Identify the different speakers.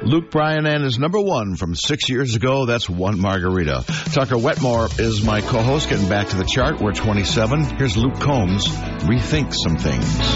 Speaker 1: Luke Bryan and his number one from 6 years ago. That's One Margarita. Tucker Wetmore is my co-host. Getting back to the chart, we're 27. Here's Luke Combs, Rethink Some Things.